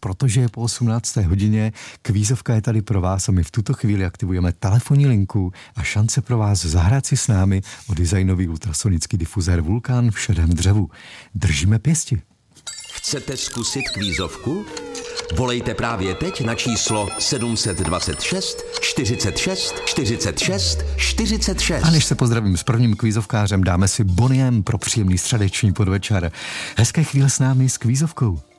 protože je po 18. hodině. Kvízovka je tady pro vás a my v tuto chvíli aktivujeme telefonní linku a šance pro vás zahrát si s námi o designový ultrasonický difuzér Vulkán v šedém dřevu. Držíme pěsti. Chcete zkusit kvízovku? Volejte právě teď na číslo 726 46 46 46. A než se pozdravím s prvním kvízovkářem, dáme si boniem pro příjemný středeční podvečer. Hezké chvíle s námi s kvízovkou.